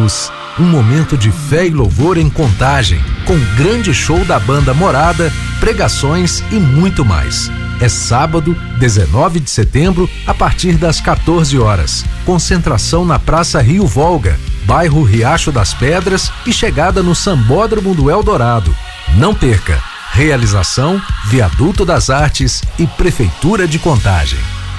Jesus. Um momento de fé e louvor em Contagem, com grande show da banda Morada, pregações e muito mais. É sábado, 19 de setembro, a partir das 14 horas. Concentração na Praça Rio Volga, bairro Riacho das Pedras e chegada no Sambódromo do Eldorado. Não perca! Realização, Viaduto das Artes e Prefeitura de Contagem.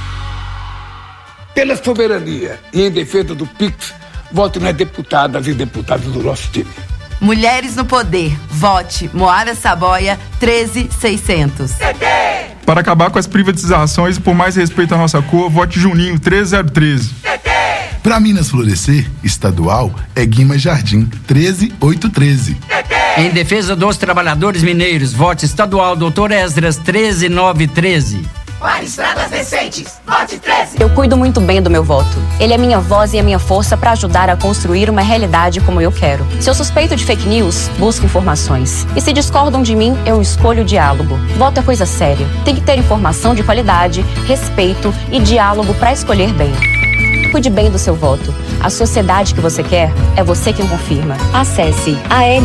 Pela soberania e em defesa do PIX, vote nas deputadas e deputados do nosso time. Mulheres no Poder. Vote Moara Saboia 13600. Para acabar com as privatizações e por mais respeito à nossa cor, vote Juninho 13013. Para Minas florescer, estadual é Guimarães Jardim 13813. Em defesa dos trabalhadores mineiros, vote estadual Dr. Esdras 13913. Para estradas decentes, vote 13. Eu cuido muito bem do meu voto. Ele é minha voz e a minha força para ajudar a construir uma realidade como eu quero. Se eu suspeito de fake news, busco informações. E se discordam de mim, eu escolho o diálogo. Voto é coisa séria. Tem que ter informação de qualidade, respeito e diálogo para escolher bem. Cuide bem do seu voto. A sociedade que você quer é você quem confirma. Acesse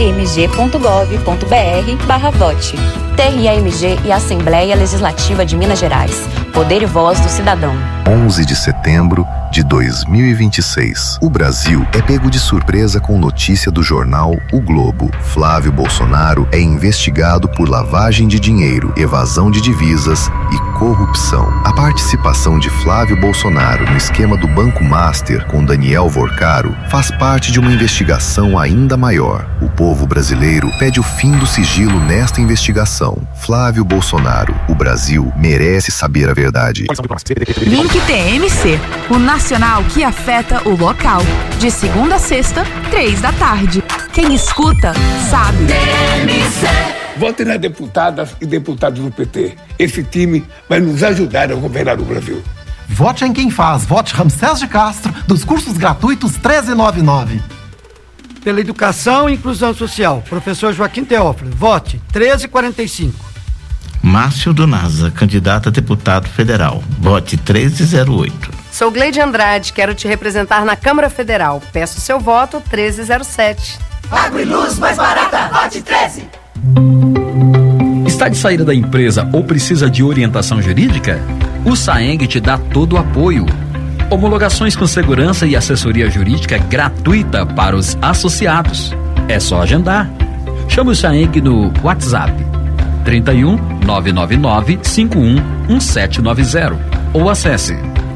almg.gov.br/vote. TRAMG e Assembleia Legislativa de Minas Gerais. Poder e voz do cidadão. 11 de setembro de 2026. O Brasil é pego de surpresa com notícia do jornal O Globo. Flávio Bolsonaro é investigado por lavagem de dinheiro, evasão de divisas e corrupção. A participação de Flávio Bolsonaro no esquema do Banco Master com Daniel Vorcaro faz parte de uma investigação ainda maior. O povo brasileiro pede o fim do sigilo nesta investigação. Flávio Bolsonaro, o Brasil merece saber a verdade. Link TMC, o nacional que afeta o local. De segunda a sexta, 3h. Quem escuta, sabe. TMC. Vote nas deputadas e deputados do PT. Esse time vai nos ajudar a governar o Brasil. Vote em quem faz. Vote Ramsés de Castro, dos cursos gratuitos 1399. Pela educação e inclusão social, professor Joaquim Teófilo. Vote 1345. Márcio Donaza, candidato a deputado federal. Vote 1308. Sou Gleide Andrade, quero te representar na Câmara Federal. Peço seu voto 1307. Água e luz mais barata, vote 13. Está de saída da empresa ou precisa de orientação jurídica? O Saeng te dá todo o apoio. Homologações com segurança e assessoria jurídica gratuita para os associados. É só agendar. Chame o Saeng no WhatsApp 31 999 51 1790 ou acesse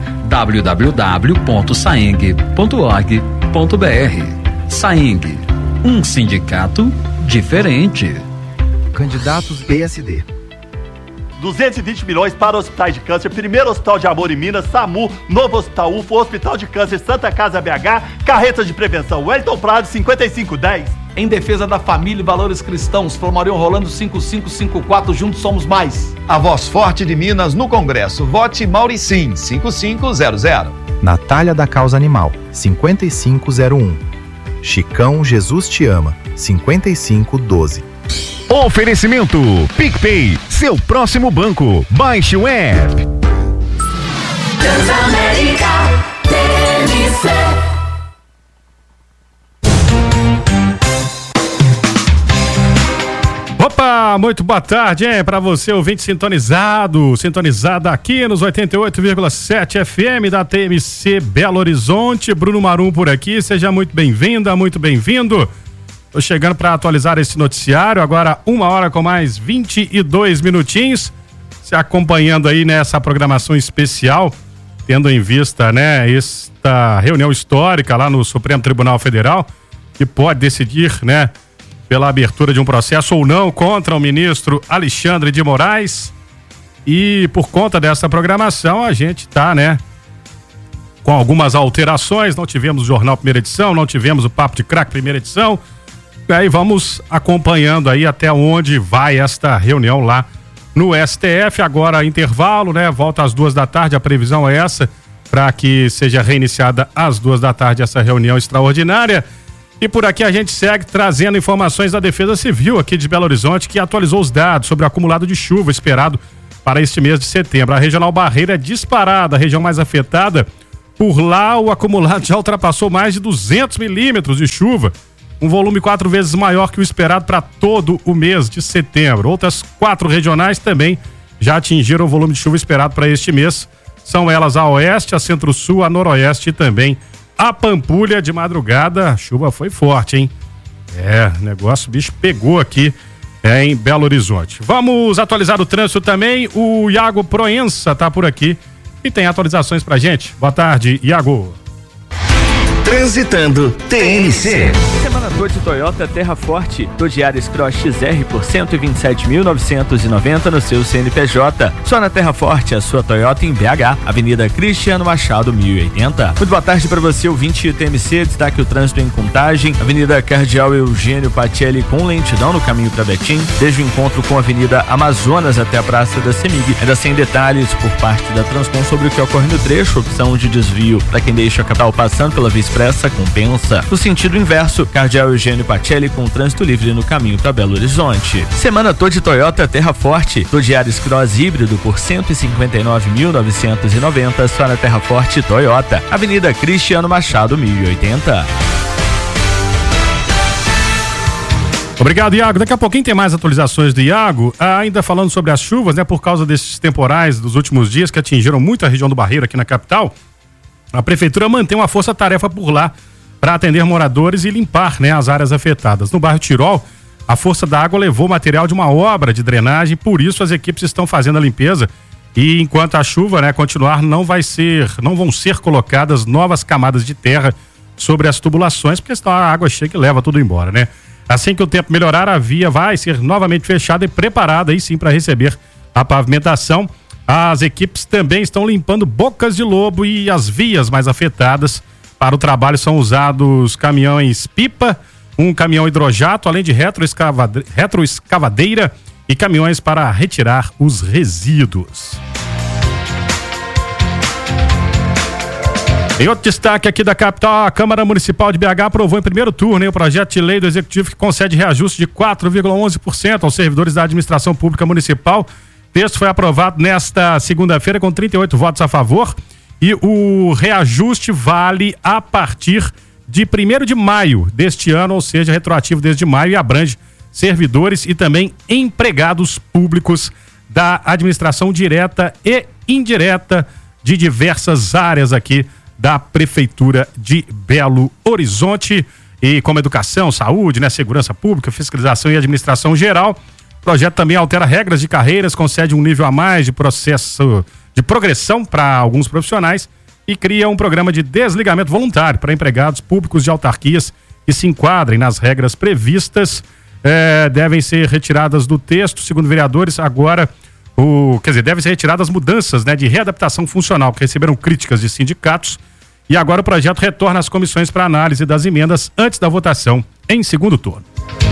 www.saeng.org.br. Saeng, um sindicato diferente. Candidatos PSD. 220 milhões para hospitais de câncer, primeiro hospital de amor em Minas, SAMU, novo hospital UFO, hospital de câncer Santa Casa BH, carretas de prevenção Wellington Prado 5510. Em defesa da família e valores cristãos, Flormarion Rolando 5554, juntos somos mais. A voz forte de Minas no Congresso, vote Mauricim 5500. Natália da Causa Animal 5501. Chicão Jesus Te Ama 5512. Oferecimento PicPay, seu próximo banco. Baixe o app. Transamérica TMC. Opa, muito boa tarde, hein? Para você, ouvinte sintonizada aqui nos 88,7 FM da TMC Belo Horizonte. Bruno Marum por aqui, seja muito bem-vinda, muito bem-vindo. Tô chegando para atualizar esse noticiário, agora 1h com mais 22 minutinhos, se acompanhando aí nessa programação especial, tendo em vista, né, esta reunião histórica lá no Supremo Tribunal Federal, que pode decidir, né, pela abertura de um processo ou não contra o ministro Alexandre de Moraes. E por conta dessa programação, a gente tá, né, com algumas alterações. Não tivemos o Jornal Primeira Edição, não tivemos o Papo de Crack Primeira Edição. E aí vamos acompanhando aí até onde vai esta reunião lá no STF. Agora intervalo, né? Volta às 2h, a previsão é essa, para que seja reiniciada às 2h essa reunião extraordinária. E por aqui a gente segue trazendo informações da Defesa Civil aqui de Belo Horizonte, que atualizou os dados sobre o acumulado de chuva esperado para este mês de setembro. A Regional Barreira é disparada, a região mais afetada Por lá, o acumulado já ultrapassou mais de 200 milímetros de chuva, um volume 4 vezes maior que o esperado para todo o mês de setembro. Outras 4 regionais também já atingiram o volume de chuva esperado para este mês. São elas a Oeste, a Centro-Sul, a Noroeste e também a Pampulha. De madrugada, a chuva foi forte, hein? O bicho pegou aqui em Belo Horizonte. Vamos atualizar o trânsito também. O Iago Proença tá por aqui e tem atualizações pra gente. Boa tarde, Iago. Transitando TNC. Semana toda de Toyota Terra Forte. Dodge Yaris Cross XR por 127.990 no seu CNPJ. Só na Terra Forte, a sua Toyota em BH, Avenida Cristiano Machado 1080. Muito boa tarde para você, ouvinte TMC. Destaque o trânsito em Contagem. Avenida Cardeal Eugênio Pacelli com lentidão no caminho para Betim. Desde o encontro com a Avenida Amazonas até a Praça da Semig. Ainda sem detalhes por parte da Transcom sobre o que ocorre no trecho. Opção de desvio para quem deixa a capital passando pela Via Expressa compensa. No sentido inverso, Cardeal Eugênio Pacelli com trânsito livre no caminho para Belo Horizonte. Semana toda de Toyota Terra Forte. Dodge Yaris Cross híbrido por 159.990 só na Terra Forte Toyota. Avenida Cristiano Machado 1080. Obrigado, Iago. Daqui a pouquinho tem mais atualizações do Iago. Ainda falando sobre as chuvas, né? Por causa desses temporais dos últimos dias que atingiram muito a região do Barreiro aqui na capital. A prefeitura mantém uma força-tarefa por lá para atender moradores e limpar, né, as áreas afetadas. No bairro Tirol, a Força da Água levou material de uma obra de drenagem, por isso as equipes estão fazendo a limpeza e enquanto a chuva, né, continuar, não vão ser colocadas novas camadas de terra sobre as tubulações, porque senão a água chega e leva tudo embora, né? Assim que o tempo melhorar, a via vai ser novamente fechada e preparada aí sim para receber a pavimentação. As equipes também estão limpando bocas de lobo e as vias mais afetadas. Para o trabalho são usados caminhões pipa, um caminhão hidrojato, além de retroescavadeira e caminhões para retirar os resíduos. Em outro destaque aqui da capital, a Câmara Municipal de BH aprovou em primeiro turno o projeto de lei do Executivo que concede reajuste de 4,11% aos servidores da administração pública municipal. O texto foi aprovado nesta segunda-feira com 38 votos a favor e o reajuste vale a partir de 1º de maio deste ano, ou seja, retroativo desde maio, e abrange servidores e também empregados públicos da administração direta e indireta de diversas áreas aqui da Prefeitura de Belo Horizonte, e como educação, saúde, né, segurança pública, fiscalização e administração geral. O projeto também altera regras de carreiras, concede um nível a mais de processo de progressão para alguns profissionais e cria um programa de desligamento voluntário para empregados públicos de autarquias que se enquadrem nas regras previstas. Devem ser retiradas do texto, segundo vereadores, agora devem ser retiradas mudanças, né, de readaptação funcional que receberam críticas de sindicatos, e agora o projeto retorna às comissões para análise das emendas antes da votação em segundo turno.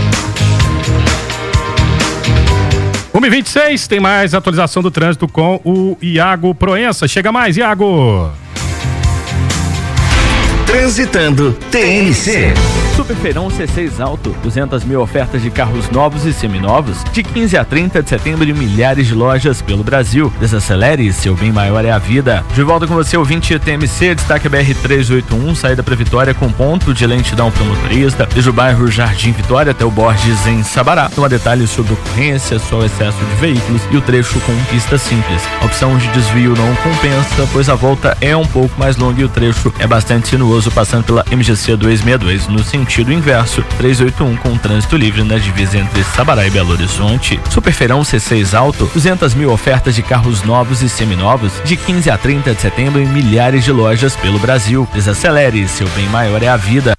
1h26, tem mais atualização do trânsito com o Iago Proença. Chega mais, Iago! Transitando TNC. Superfeirão C6 Alto, 200 mil ofertas de carros novos e seminovos, de 15 a 30 de setembro em milhares de lojas pelo Brasil. Desacelere, seu bem maior é a vida. De volta com você, ouvinte TMC, destaque BR-381, saída para Vitória com ponto de lentidão para o motorista, desde o bairro Jardim Vitória até o Borges em Sabará. Não há detalhes sobre ocorrência, só o excesso de veículos e o trecho com pista simples. A opção de desvio não compensa, pois a volta é um pouco mais longa e o trecho é bastante sinuoso, passando pela MGC 262 no sentido inverso. 381 com trânsito livre na divisa entre Sabará e Belo Horizonte. Superfeirão C6 Alto, 200 mil ofertas de carros novos e seminovos, de 15 a 30 de setembro em milhares de lojas pelo Brasil. Desacelere, seu bem maior é a vida.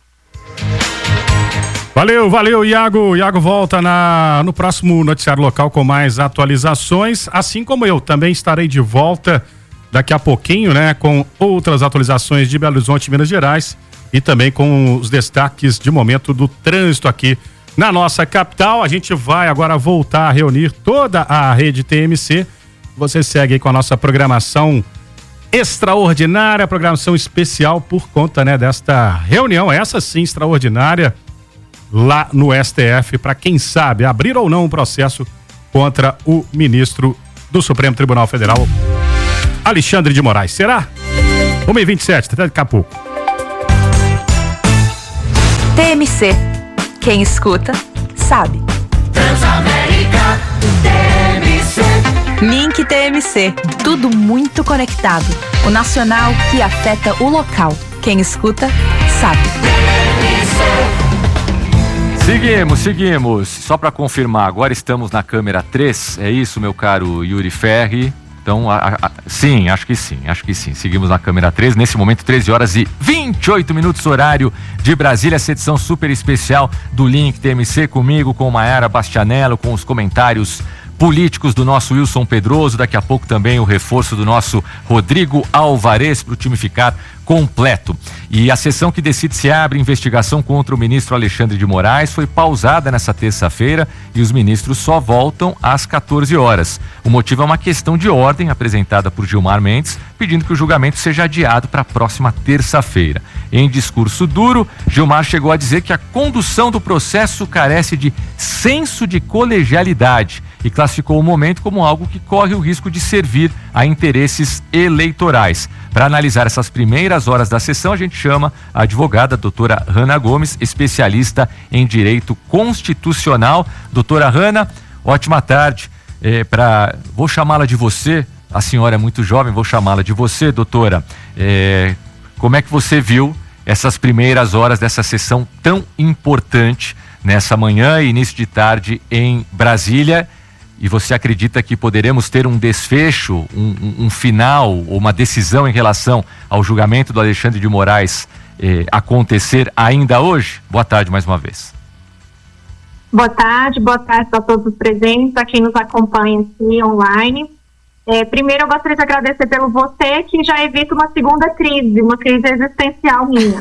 Valeu, Iago. Iago volta no próximo noticiário local com mais atualizações, assim como eu também estarei de volta daqui a pouquinho, né, com outras atualizações de Belo Horizonte, Minas Gerais, e também com os destaques de momento do trânsito aqui na nossa capital. A gente vai agora voltar a reunir toda a rede TMC. Você segue aí com a nossa programação extraordinária, programação especial por conta, né, desta reunião, essa sim extraordinária, lá no STF, para quem sabe abrir ou não um processo contra o ministro do Supremo Tribunal Federal, Alexandre de Moraes. Será? 1h27, até daqui a pouco. TMC. Quem escuta, sabe. Transamérica TMC. Link TMC. Tudo muito conectado. O nacional que afeta o local. Quem escuta, sabe. Seguimos. Só para confirmar, agora estamos na câmera 3. É isso, meu caro Yuri Ferri? Então, sim, acho que sim. Seguimos na câmera 3. Nesse momento, 13 horas e 28 minutos, horário de Brasília. Essa edição super especial do Link TMC, comigo, com Maiara Bastianello, com os comentários políticos do nosso Wilson Pedroso. Daqui a pouco também o reforço do nosso Rodrigo Alvarez para o time ficar completo. E a sessão que decide se abre investigação contra o ministro Alexandre de Moraes foi pausada nessa terça-feira e os ministros só voltam às 14 horas. O motivo é uma questão de ordem apresentada por Gilmar Mendes, pedindo que o julgamento seja adiado para a próxima terça-feira. Em discurso duro, Gilmar chegou a dizer que a condução do processo carece de senso de colegialidade e classificou o momento como algo que corre o risco de servir a interesses eleitorais. Para analisar essas primeiras horas da sessão, a gente chama a advogada doutora Hanna Gomes, especialista em direito constitucional. Doutora Hanna, ótima tarde. Vou chamá-la de você, a senhora é muito jovem, vou chamá-la de você, doutora. Como é que você viu essas primeiras horas dessa sessão tão importante nessa manhã e início de tarde em Brasília? E você acredita que poderemos ter um desfecho, um final, uma decisão em relação ao julgamento do Alexandre de Moraes acontecer ainda hoje? Boa tarde mais uma vez. Boa tarde a todos os presentes, a quem nos acompanha aqui online. Primeiro eu gostaria de agradecer pelo você, que já evita uma segunda crise, uma crise existencial minha.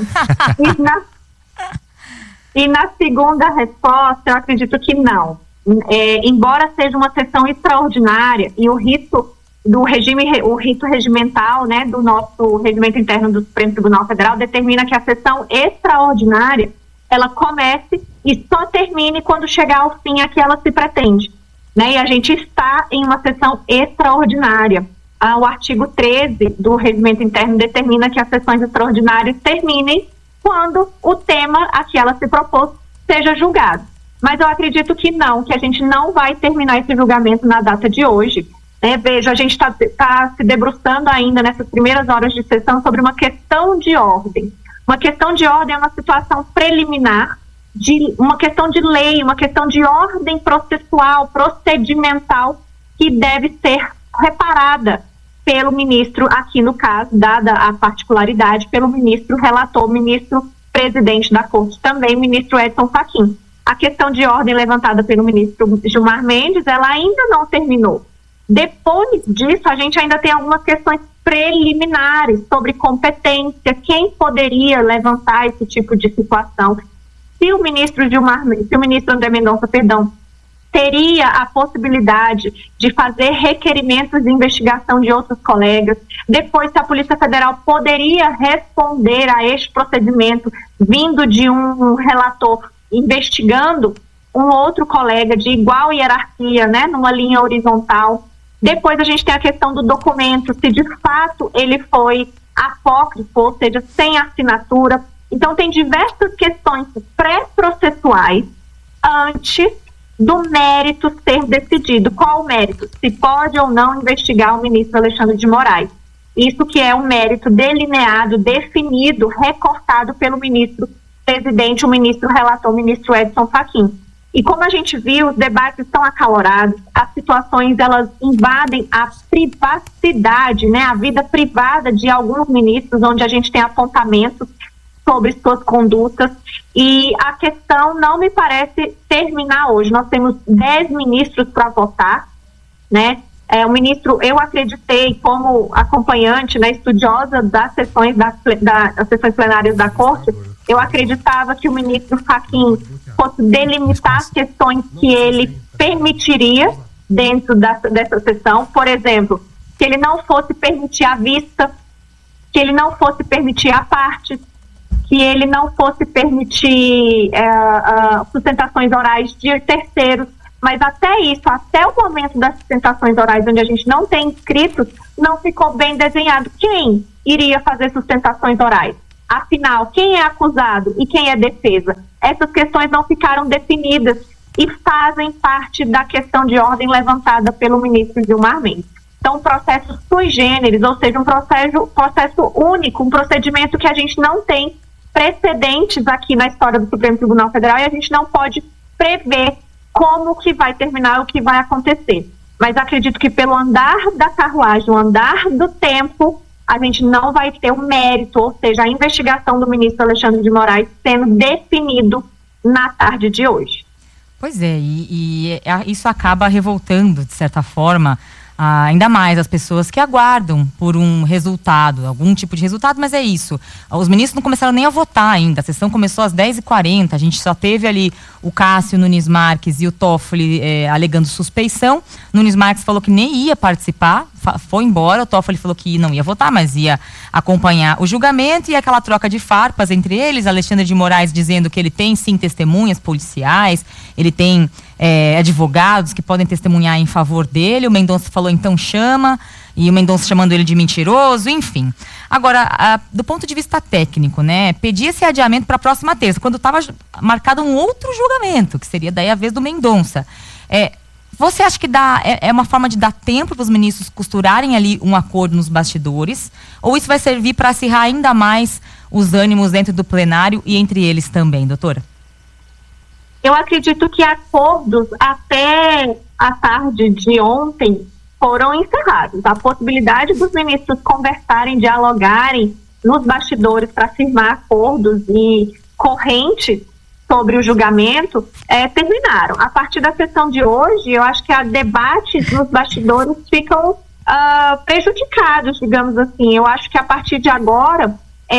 E na segunda resposta, eu acredito que não. Embora seja uma sessão extraordinária e o rito regimental, né, do nosso regimento interno do Supremo Tribunal Federal determina que a sessão extraordinária ela comece e só termine quando chegar ao fim a que ela se pretende, né? E a gente está em uma sessão extraordinária. O artigo 13 do regimento interno determina que as sessões extraordinárias terminem quando o tema a que ela se propôs seja julgado. Mas eu acredito que não, que a gente não vai terminar esse julgamento na data de hoje. Veja, a gente está se debruçando ainda nessas primeiras horas de sessão sobre uma questão de ordem. Uma questão de ordem é uma situação preliminar, uma questão de lei, uma questão de ordem processual, procedimental, que deve ser reparada pelo ministro, aqui no caso, dada a particularidade, pelo ministro relator, ministro presidente da Corte também, ministro Edson Fachin. A questão de ordem levantada pelo ministro Gilmar Mendes, ela ainda não terminou. Depois disso, a gente ainda tem algumas questões preliminares sobre competência, quem poderia levantar esse tipo de situação. Se o ministro André Mendonça, teria a possibilidade de fazer requerimentos de investigação de outros colegas, depois se a Polícia Federal poderia responder a este procedimento vindo de um relator investigando um outro colega de igual hierarquia, né, numa linha horizontal. Depois a gente tem a questão do documento, se de fato ele foi apócrifo, ou seja, sem assinatura. Então tem diversas questões pré-processuais antes do mérito ser decidido. Qual o mérito? Se pode ou não investigar o ministro Alexandre de Moraes. Isso que é um mérito delineado, definido, recortado pelo ministro presidente, o ministro relator, o ministro Edson Fachin. E como a gente viu, os debates estão acalorados, as situações elas invadem a privacidade, né, a vida privada de alguns ministros, onde a gente tem apontamentos sobre suas condutas, e a questão não me parece terminar hoje. Nós temos 10 ministros para votar, né? O ministro, eu acreditei como acompanhante, né, estudiosa das sessões das sessões plenárias da Corte, eu acreditava que o ministro Fachin fosse delimitar as questões que ele permitiria dentro dessa sessão. Por exemplo, que ele não fosse permitir a vista, que ele não fosse permitir a parte, que ele não fosse permitir sustentações orais de terceiros. Mas até isso, até o momento das sustentações orais, onde a gente não tem inscritos, não ficou bem desenhado quem iria fazer sustentações orais. Afinal, quem é acusado e quem é defesa? Essas questões não ficaram definidas e fazem parte da questão de ordem levantada pelo ministro Gilmar Mendes. Então, um processo sui generis, ou seja, um processo único, um procedimento que a gente não tem precedentes aqui na história do Supremo Tribunal Federal e a gente não pode prever como que vai terminar, o que vai acontecer. Mas acredito que pelo andar da carruagem, o andar do tempo, a gente não vai ter o mérito, ou seja, a investigação do ministro Alexandre de Moraes sendo definido na tarde de hoje. Pois é, e isso acaba revoltando, de certa forma, ainda mais as pessoas que aguardam por um resultado, algum tipo de resultado, mas é isso. Os ministros não começaram nem a votar ainda, a sessão começou às 10h40, a gente só teve ali o Cássio Nunes Marques e o Toffoli alegando suspeição. Nunes Marques falou que nem ia participar, foi embora, o Toffoli falou que não ia votar, mas ia acompanhar o julgamento e aquela troca de farpas entre eles, Alexandre de Moraes dizendo que ele tem sim testemunhas policiais, ele tem advogados que podem testemunhar em favor dele, o Mendonça falou então chama, e o Mendonça chamando ele de mentiroso, enfim. Agora, do ponto de vista técnico, né, pedir esse adiamento para a próxima terça, quando estava marcado um outro julgamento, que seria daí a vez do Mendonça. Você acha que é uma forma de dar tempo para os ministros costurarem ali um acordo nos bastidores? Ou isso vai servir para acirrar ainda mais os ânimos dentro do plenário e entre eles também, doutora? Eu acredito que acordos até a tarde de ontem foram encerrados. A possibilidade dos ministros conversarem, dialogarem nos bastidores para firmar acordos e correntes sobre o julgamento terminaram. A partir da sessão de hoje, eu acho que os debates nos bastidores ficam prejudicados, digamos assim. Eu acho que a partir de agora,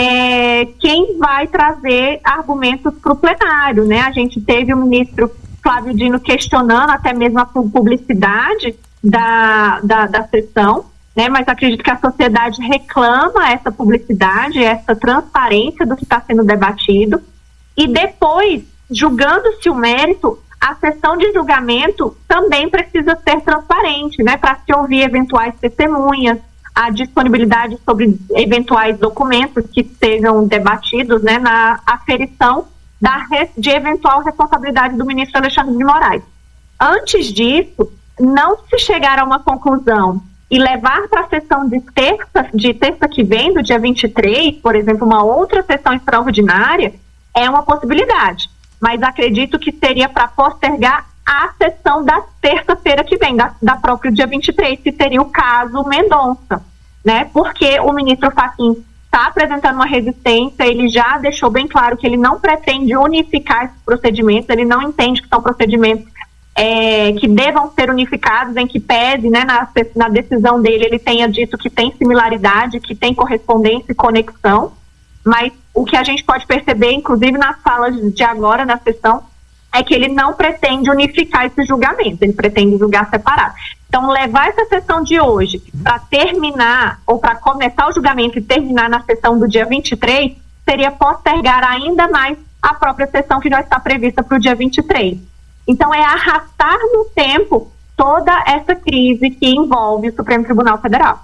quem vai trazer argumentos para o plenário, né? A gente teve o ministro Flávio Dino questionando até mesmo a publicidade da sessão, né? Mas acredito que a sociedade reclama essa publicidade, essa transparência do que está sendo debatido. E depois, julgando-se o mérito, a sessão de julgamento também precisa ser transparente, né? Para se ouvir eventuais testemunhas, a disponibilidade sobre eventuais documentos que sejam debatidos, né? Na aferição de eventual responsabilidade do ministro Alexandre de Moraes. Antes disso, não se chegar a uma conclusão e levar para a sessão de terça que vem, do dia 23, por exemplo, uma outra sessão extraordinária, é uma possibilidade, mas acredito que seria para postergar a sessão da terça-feira que vem, da própria dia 23, que seria o caso Mendonça, né? Porque o ministro Fachin está apresentando uma resistência, ele já deixou bem claro que ele não pretende unificar esses procedimentos, ele não entende que são procedimentos que devam ser unificados, em que pese, né, na decisão dele, ele tenha dito que tem similaridade, que tem correspondência e conexão. Mas o que a gente pode perceber, inclusive nas falas de agora, na sessão, é que ele não pretende unificar esse julgamento, ele pretende julgar separado. Então, levar essa sessão de hoje para terminar, ou para começar o julgamento e terminar na sessão do dia 23, seria postergar ainda mais a própria sessão que já está prevista para o dia 23. Então, é arrastar no tempo toda essa crise que envolve o Supremo Tribunal Federal.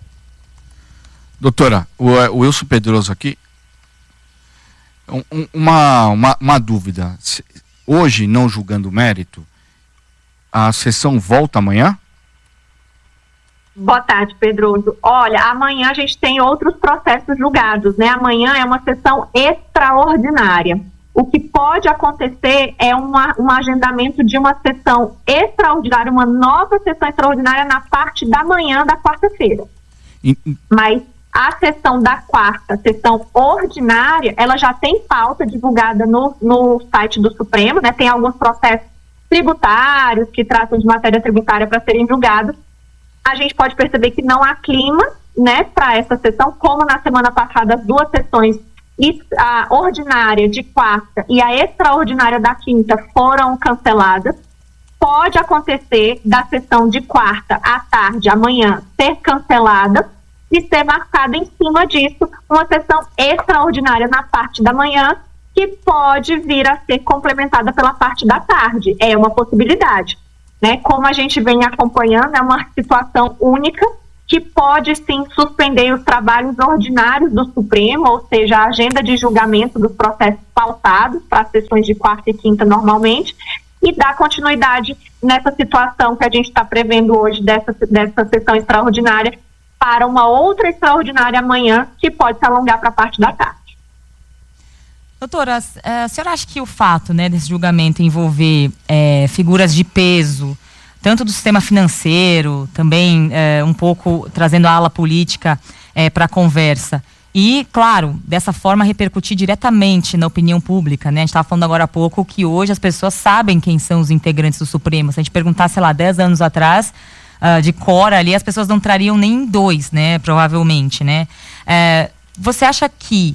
Doutora, o Wilson Pedroso aqui, uma dúvida. Hoje, não julgando o mérito, a sessão volta amanhã? Boa tarde, Pedroso. Olha, amanhã a gente tem outros processos julgados, né? Amanhã é uma sessão extraordinária. O que pode acontecer é um agendamento de uma sessão extraordinária, uma nova sessão extraordinária na parte da manhã da quarta-feira. Mas a sessão da quarta, sessão ordinária, ela já tem pauta divulgada no site do Supremo, né? Tem alguns processos tributários que tratam de matéria tributária para serem julgados. A gente pode perceber que não há clima, né, para essa sessão, como na semana passada as duas sessões, a ordinária de quarta e a extraordinária da quinta, foram canceladas. Pode acontecer da sessão de quarta à tarde, amanhã, ser cancelada e ser marcada em cima disso uma sessão extraordinária na parte da manhã, que pode vir a ser complementada pela parte da tarde. É uma possibilidade. né? Como a gente vem acompanhando, é uma situação única que pode sim suspender os trabalhos ordinários do Supremo, ou seja, a agenda de julgamento dos processos pautados para as sessões de quarta e quinta normalmente, e dar continuidade nessa situação que a gente está prevendo hoje dessa sessão extraordinária para uma outra extraordinária amanhã, que pode se alongar para a parte da tarde. Doutora, a senhora acha que o fato, né, desse julgamento envolver figuras de peso, tanto do sistema financeiro, também um pouco trazendo a ala política para a conversa, e, claro, dessa forma repercutir diretamente na opinião pública, né? A gente estava falando agora há pouco que hoje as pessoas sabem quem são os integrantes do Supremo. Se a gente perguntasse, sei lá, 10 anos atrás, de cor ali, as pessoas não trariam nem 2, né? Provavelmente, né? Você acha que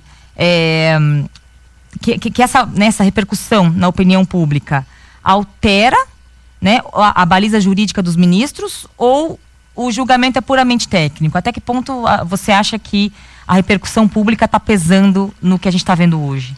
essa repercussão na opinião pública altera, né, a baliza jurídica dos ministros, ou o julgamento é puramente técnico? Até que ponto você acha que a repercussão pública está pesando no que a gente está vendo hoje?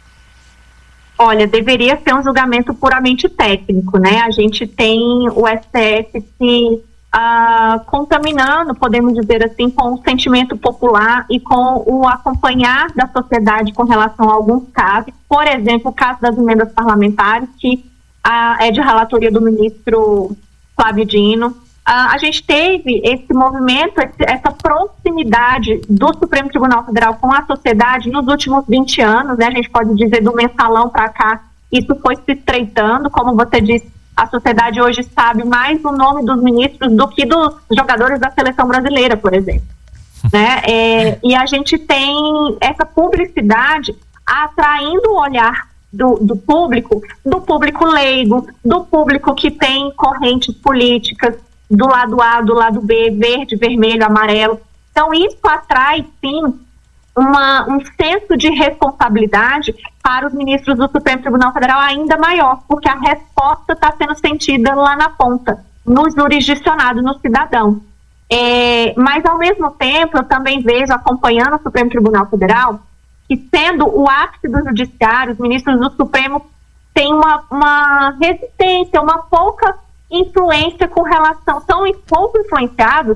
Olha, deveria ser um julgamento puramente técnico, né? A gente tem o STF se contaminando, podemos dizer assim, com o sentimento popular e com o acompanhar da sociedade com relação a alguns casos. Por exemplo, o caso das emendas parlamentares, que é de relatoria do ministro Flávio Dino. A gente teve esse movimento, essa proximidade do Supremo Tribunal Federal com a sociedade nos últimos 20 anos, né? A gente pode dizer do mensalão para cá, isso foi se estreitando. Como você disse, a sociedade hoje sabe mais o nome dos ministros do que dos jogadores da seleção brasileira, por exemplo. Né? E a gente tem essa publicidade atraindo o olhar do público leigo, do público que tem correntes políticas do lado A, do lado B, verde, vermelho, amarelo. Então isso atrai, sim, um senso de responsabilidade para os ministros do Supremo Tribunal Federal ainda maior, porque a resposta está sendo sentida lá na ponta, no jurisdicionado, no cidadão. Mas, ao mesmo tempo, eu também vejo, acompanhando o Supremo Tribunal Federal, que sendo o ápice do judiciário, os ministros do Supremo têm uma resistência, uma pouca influência com relação, são pouco influenciados,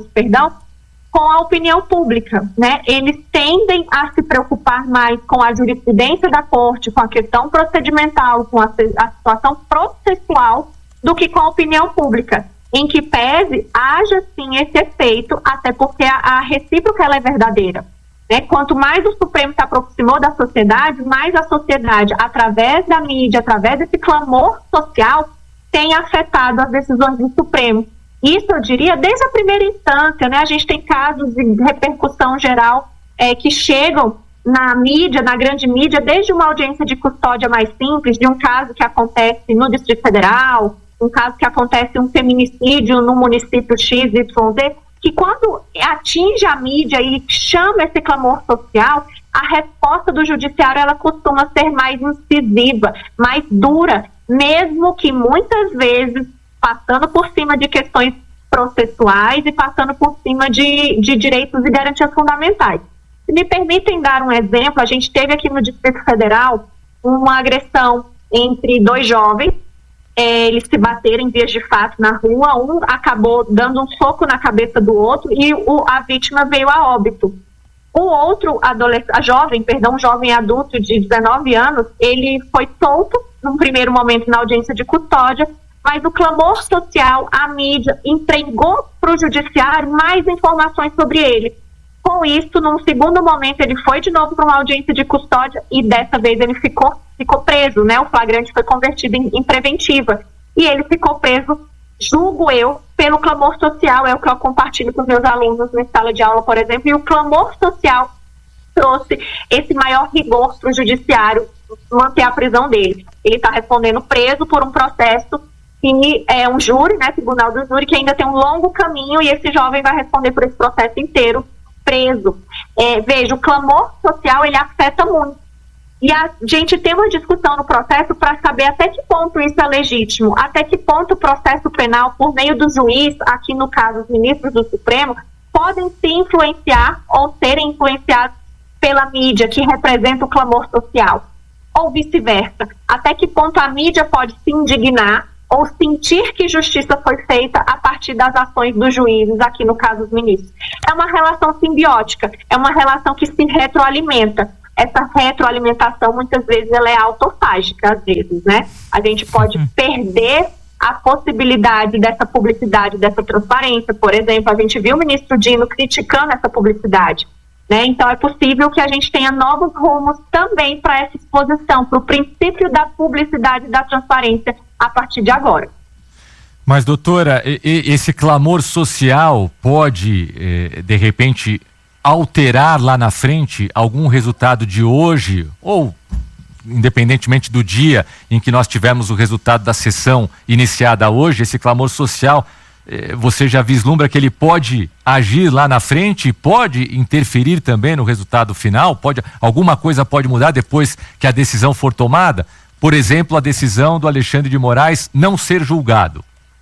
com a opinião pública, né? Eles tendem a se preocupar mais com a jurisprudência da corte, com a questão procedimental, com a situação processual, do que com a opinião pública, em que pese haja sim esse efeito, até porque a recíproca ela é verdadeira, né? Quanto mais o Supremo se aproximou da sociedade, mais a sociedade, através da mídia, através desse clamor social, tem afetado as decisões do Supremo. Isso, eu diria, desde a primeira instância, né? A gente tem casos de repercussão geral que chegam na mídia, na grande mídia, desde uma audiência de custódia mais simples, de um caso que acontece no Distrito Federal, um caso que acontece um feminicídio no município XYZ, que quando atinge a mídia e chama esse clamor social, a resposta do judiciário ela costuma ser mais incisiva, mais dura, mesmo que muitas vezes passando por cima de questões processuais e passando por cima de direitos e garantias fundamentais. Se me permitem dar um exemplo, a gente teve aqui no Distrito Federal uma agressão entre 2 jovens, eles se bateram em vias de fato na rua, um acabou dando um soco na cabeça do outro e a vítima veio a óbito. O outro um jovem adulto de 19 anos, ele foi solto num primeiro momento na audiência de custódia, mas o clamor social, a mídia, entregou para o judiciário mais informações sobre ele. Com isso, num segundo momento, ele foi de novo para uma audiência de custódia e dessa vez ele ficou preso, né? O flagrante foi convertido em preventiva. E ele ficou preso, julgo eu, pelo clamor social, é o que eu compartilho com os meus alunos na sala de aula, por exemplo, e o clamor social trouxe esse maior rigor para o judiciário manter a prisão dele. Ele está respondendo preso por um processo que é um júri, né, tribunal do júri, que ainda tem um longo caminho e esse jovem vai responder por esse processo inteiro preso. Veja, o clamor social, ele afeta muito. E a gente tem uma discussão no processo para saber até que ponto isso é legítimo, até que ponto o processo penal, por meio do juiz, aqui no caso os ministros do Supremo, podem se influenciar ou serem influenciados pela mídia que representa o clamor social, ou vice-versa. Até que ponto a mídia pode se indignar ou sentir que justiça foi feita a partir das ações dos juízes, aqui no caso dos ministros. É uma relação simbiótica, é uma relação que se retroalimenta. Essa retroalimentação, muitas vezes, ela é autofágica, às vezes, né? A gente pode perder a possibilidade dessa publicidade, dessa transparência. Por exemplo, a gente viu o ministro Dino criticando essa publicidade, né? Então, é possível que a gente tenha novos rumos também para essa exposição, para o princípio da publicidade e da transparência a partir de agora. Mas, doutora, esse clamor social pode, de repente, alterar lá na frente algum resultado de hoje, ou independentemente do dia em que nós tivemos o resultado da sessão iniciada hoje, esse clamor social, você já vislumbra que ele pode agir lá na frente, pode interferir também no resultado final? Alguma coisa pode mudar depois que a decisão for tomada? Por exemplo, a decisão do Alexandre de Moraes não ser julgado.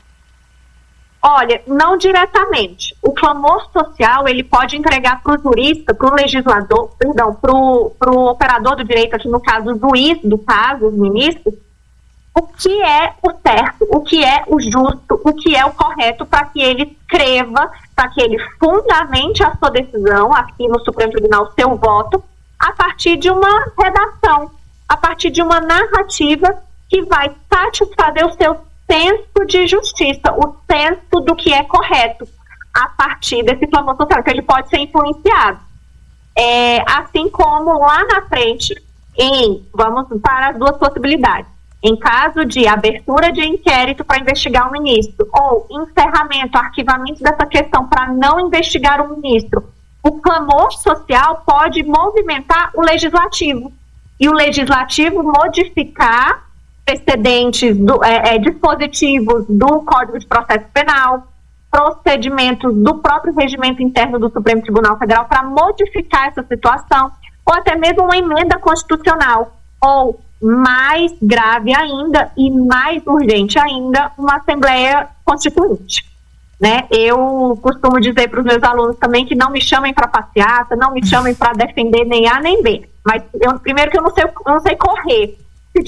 Olha, não diretamente. O clamor social, ele pode entregar para o jurista, para o legislador, perdão, para o operador do direito, aqui no caso o juiz do caso, os ministros, o que é o certo, o que é o justo, o que é o correto, para que ele escreva, para que ele fundamente a sua decisão, aqui no Supremo Tribunal, seu voto, a partir de uma redação, a partir de uma narrativa que vai satisfazer o seu senso de justiça, o senso do que é correto, a partir desse clamor social, que ele pode ser influenciado. Assim como lá na frente, vamos para as duas possibilidades, em caso de abertura de inquérito para investigar o ministro, ou encerramento, arquivamento dessa questão para não investigar o ministro, o clamor social pode movimentar o legislativo, e o legislativo modificar precedentes, dispositivos do Código de Processo Penal, procedimentos do próprio regimento interno do Supremo Tribunal Federal para modificar essa situação, ou até mesmo uma emenda constitucional, ou mais grave ainda e mais urgente ainda, uma Assembleia Constituinte. Né? Eu costumo dizer para os meus alunos também que não me chamem para passeata, não me chamem para defender nem A nem B, mas primeiro que eu não sei correr. Se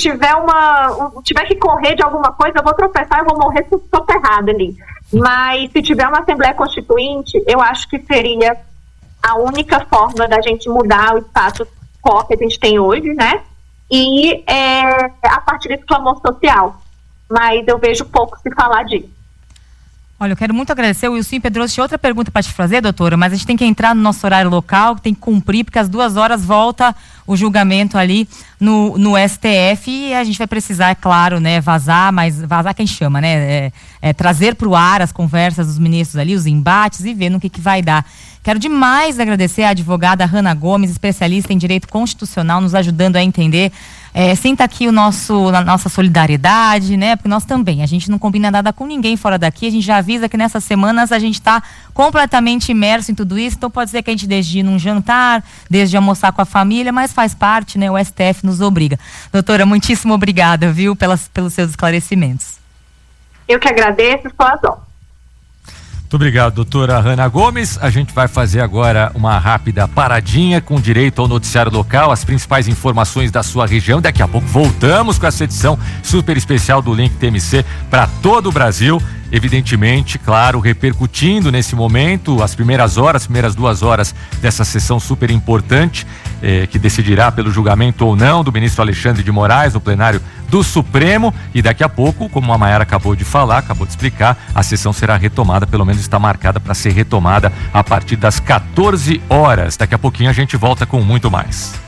tiver que correr de alguma coisa, eu vou tropeçar, eu vou morrer soterrada ali. Mas se tiver uma Assembleia Constituinte, eu acho que seria a única forma da gente mudar o status quo que a gente tem hoje, né? E a partir desse clamor social. Mas eu vejo pouco se falar disso. Olha, eu quero muito agradecer. O Wilson Pedroso tinha outra pergunta para te fazer, doutora, mas a gente tem que entrar no nosso horário local, tem que cumprir, porque às 2 horas volta o julgamento ali no STF e a gente vai precisar, é claro, né, vazar quem chama, né, trazer para o ar as conversas dos ministros ali, os embates e ver no que vai dar. Quero demais agradecer a advogada Hanna Gomes, especialista em direito constitucional, nos ajudando a entender. Sinta aqui a nossa solidariedade, né? Porque nós também, a gente não combina nada com ninguém fora daqui, a gente já avisa que nessas semanas a gente está completamente imerso em tudo isso, então pode ser que a gente deixe de ir num jantar, deixe de almoçar com a família, mas faz parte, né? O STF nos obriga. Doutora, muitíssimo obrigada, viu, pelos seus esclarecimentos. Eu que agradeço, só as honras. Muito obrigado, doutora Hanna Gomes. A gente vai fazer agora uma rápida paradinha com direito ao noticiário local, as principais informações da sua região. Daqui a pouco voltamos com essa edição super especial do Link TMC para todo o Brasil. Evidentemente, claro, repercutindo nesse momento as primeiras 2 horas dessa sessão super importante, que decidirá pelo julgamento ou não do ministro Alexandre de Moraes no plenário do Supremo. E daqui a pouco, como a Maiara acabou de explicar, a sessão será retomada, pelo menos está marcada para ser retomada a partir das 14 horas. Daqui a pouquinho a gente volta com muito mais.